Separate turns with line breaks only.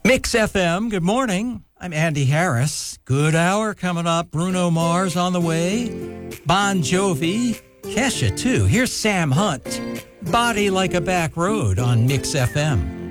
Mix FM, good morning. I'm Andy Harris. Good hour coming up. Bruno Mars on the way. Bon Jovi. Kesha, too. Here's Sam Hunt. Body Like a Back Road on Mix FM.